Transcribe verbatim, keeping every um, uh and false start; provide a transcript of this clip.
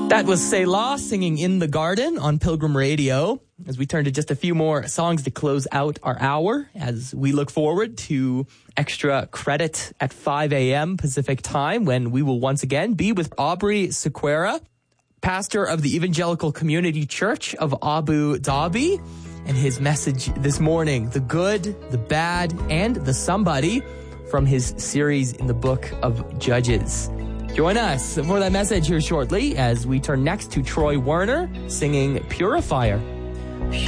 That was Selah singing In the Garden on Pilgrim Radio. As we turn to just a few more songs to close out our hour, as we look forward to extra credit at five a.m. Pacific time, when we will once again be with Aubrey Sequeira, pastor of the Evangelical Community Church of Abu Dhabi, and his message this morning, the good, the bad, and the somebody, from his series in the book of Judges. Join us for that message here shortly as we turn next to Troy Werner singing Purifier.